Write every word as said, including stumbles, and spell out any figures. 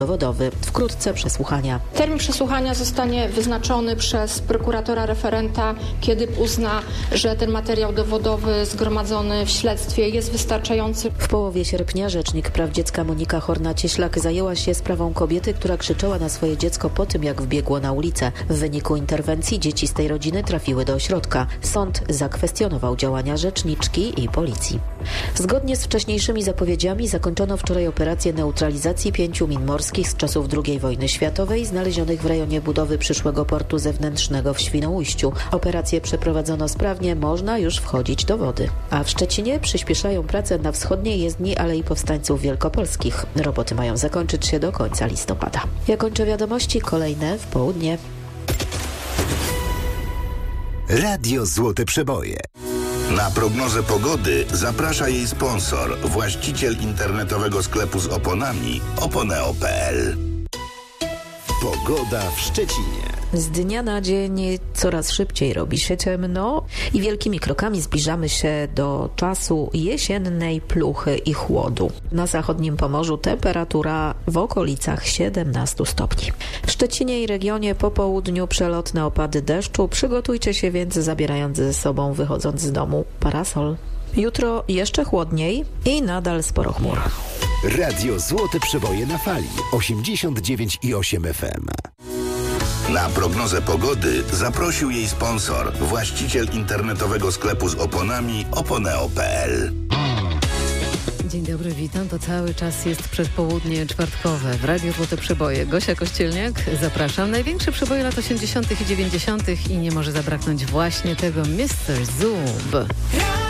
dowodowy. Wkrótce przesłuchania. Termin przesłuchania zostanie wyznaczony przez prokuratora referenta, kiedy uzna, że ten materiał dowodowy zgromadzony w śledztwie jest wystarczający. W połowie sierpnia rzecznik praw dziecka Monika Horna-Cieślak zajęła się sprawą kobiety, która krzyczała na swoje dziecko po tym, jak wbiegło na ulicę. W wyniku interwencji dzieci z tej rodziny trafiły do ośrodka. Sąd zakwestionował działania rzeczniczki i policji. Zgodnie z wcześniejszymi zapowiedziami zakończono wczoraj operację neutralizacji pięciu min morskich z czasów drugiej wojny światowej znalezionych w rejonie budowy przyszłego portu zewnętrznego w Świnoujściu. Operację przeprowadzono sprawnie, można już wchodzić do wody. A w Szczecinie przyspieszają prace na wschodniej jezdni Alei Powstańców Wielkopolskich. Roboty mają zakończyć się do końca listopada. Ja kończę wiadomości, kolejne w południe. Radio Złote Przeboje. Na prognozę pogody zaprasza jej sponsor, właściciel internetowego sklepu z oponami oponeo kropka pe el. Pogoda w Szczecinie. Z dnia na dzień coraz szybciej robi się ciemno i wielkimi krokami zbliżamy się do czasu jesiennej pluchy i chłodu. Na zachodnim Pomorzu temperatura w okolicach siedemnaście stopni. W Szczecinie i regionie po południu przelotne opady deszczu. Przygotujcie się więc, zabierając ze sobą, wychodząc z domu, parasol. Jutro jeszcze chłodniej i nadal sporo chmur. Radio Złote Przeboje na fali osiemdziesiąt dziewięć i osiem F M. Na prognozę pogody zaprosił jej sponsor, właściciel internetowego sklepu z oponami oponeo kropka pe el. Dzień dobry, witam. To cały czas jest przedpołudnie czwartkowe w Radiu Złote Przeboje. Gosia Kościelniak, zapraszam. Największe przeboje lat osiemdziesiątych i dziewięćdziesiątych i nie może zabraknąć właśnie tego mister Zub.